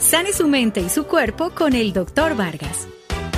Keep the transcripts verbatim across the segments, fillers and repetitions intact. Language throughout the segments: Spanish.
Sane su mente y su cuerpo con el doctor Vargas.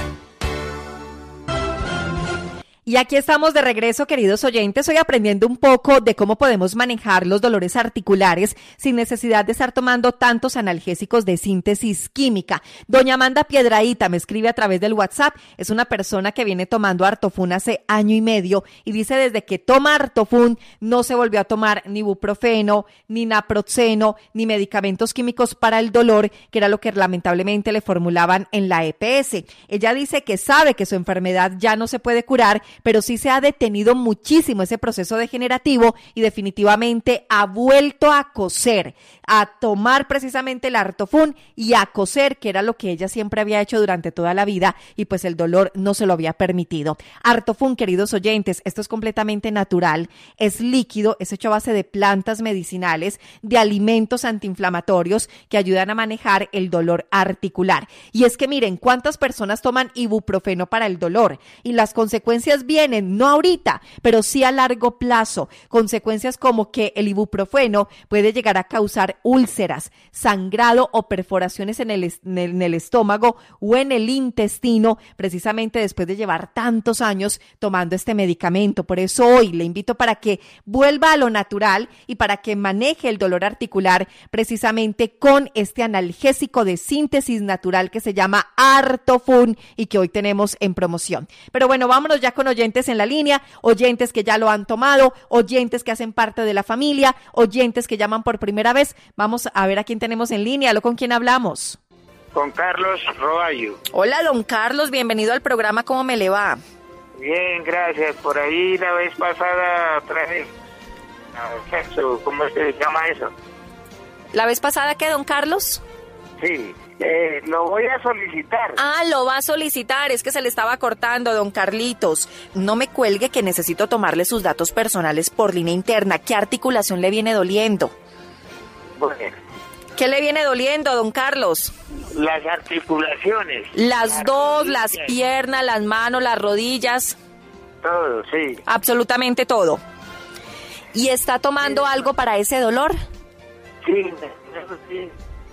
Y aquí estamos de regreso, queridos oyentes, hoy aprendiendo un poco de cómo podemos manejar los dolores articulares sin necesidad de estar tomando tantos analgésicos de síntesis química. Doña Amanda Piedrahíta me escribe a través del WhatsApp, es una persona que viene tomando Artofun hace año y medio y dice desde que toma Artofun no se volvió a tomar ni ibuprofeno, ni naproxeno, ni medicamentos químicos para el dolor, que era lo que lamentablemente le formulaban en la E P S. Ella dice que sabe que su enfermedad ya no se puede curar, pero sí se ha detenido muchísimo ese proceso degenerativo y definitivamente ha vuelto a coser, a tomar precisamente el Artofun y a coser, que era lo que ella siempre había hecho durante toda la vida y pues el dolor no se lo había permitido. Artofun, queridos oyentes, esto es completamente natural, es líquido, es hecho a base de plantas medicinales, de alimentos antiinflamatorios que ayudan a manejar el dolor articular. Y es que miren, ¿cuántas personas toman ibuprofeno para el dolor? Y las consecuencias vienen, no ahorita, pero sí a largo plazo. Consecuencias como que el ibuprofeno puede llegar a causar úlceras, sangrado o perforaciones en el, en el, en el estómago o en el intestino, precisamente después de llevar tantos años tomando este medicamento. Por eso hoy le invito para que vuelva a lo natural y para que maneje el dolor articular precisamente con este analgésico de síntesis natural que se llama Artofun y que hoy tenemos en promoción. Pero bueno, vámonos ya con oyentes en la línea, oyentes que ya lo han tomado, oyentes que hacen parte de la familia, oyentes que llaman por primera vez. Vamos a ver a quién tenemos en línea. ¿Con quién hablamos? Con Carlos Roballo. Hola, don Carlos, bienvenido al programa. ¿Cómo me le va? Bien, gracias. Por ahí la vez pasada traje... ¿Cómo se llama eso? ¿La vez pasada qué, don Carlos? Sí. Eh, lo voy a solicitar. Ah, lo va a solicitar, es que se le estaba cortando, don Carlitos. No me cuelgue que necesito tomarle sus datos personales por línea interna. ¿Qué articulación le viene doliendo? Bueno. ¿Qué le viene doliendo, don Carlos? Las articulaciones. Las, las dos, rodillas. Las piernas, las manos, las rodillas. Todo, sí. Absolutamente todo. ¿Y está tomando sí. algo para ese dolor? Sí, sí.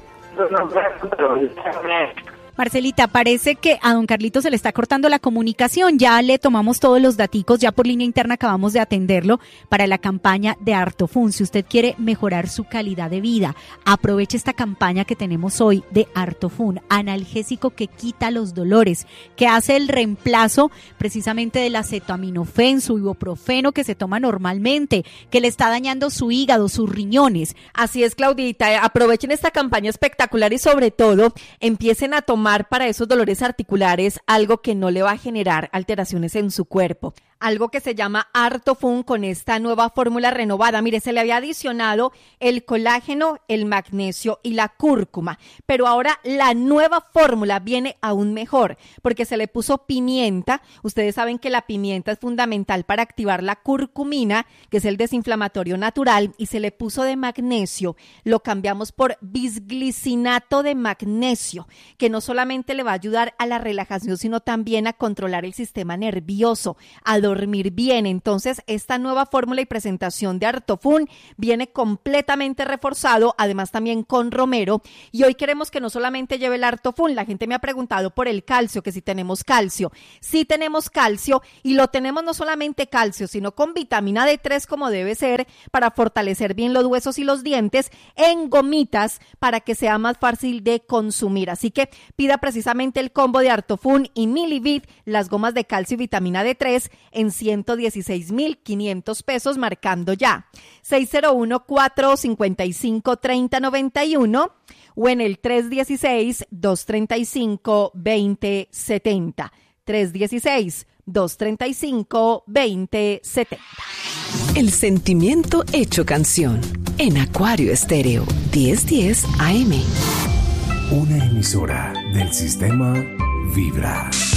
Marcelita, parece que a don Carlito se le está cortando la comunicación. Ya le tomamos todos los daticos, ya por línea interna acabamos de atenderlo para la campaña de Artofun. Si usted quiere mejorar su calidad de vida, aproveche esta campaña que tenemos hoy de Artofun, analgésico que quita los dolores, que hace el reemplazo precisamente del acetaminofén, su ibuprofeno que se toma normalmente, que le está dañando su hígado, sus riñones. Así es, Claudita, aprovechen esta campaña espectacular y sobre todo empiecen a tomar para esos dolores articulares algo que no le va a generar alteraciones en su cuerpo. Algo que se llama Artofun con esta nueva fórmula renovada. Mire, se le había adicionado el colágeno, el magnesio y la cúrcuma, pero ahora la nueva fórmula viene aún mejor porque se le puso pimienta. Ustedes saben que la pimienta es fundamental para activar la curcumina, que es el desinflamatorio natural, y se le puso de magnesio. Lo cambiamos por bisglicinato de magnesio, que no solamente le va a ayudar a la relajación, sino también a controlar el sistema nervioso, a dormir bien. Entonces, esta nueva fórmula y presentación de Artofun viene completamente reforzado, además también con romero. Y hoy queremos que no solamente lleve el Artofun. La gente me ha preguntado por el calcio, que si tenemos calcio. Sí tenemos calcio y lo tenemos no solamente calcio, sino con vitamina D tres como debe ser para fortalecer bien los huesos y los dientes en gomitas para que sea más fácil de consumir. Así que pida precisamente el combo de Artofun y Milivit, las gomas de calcio y vitamina D tres en ciento dieciséis mil quinientos pesos, marcando ya seis cero uno, cuatro cinco cinco, tres cero nueve uno o en el tres uno seis, dos tres cinco, dos cero siete cero. tres uno seis, dos tres cinco, dos cero siete cero. El sentimiento hecho canción en Acuario Estéreo diez diez A M. Una emisora del sistema Vibra.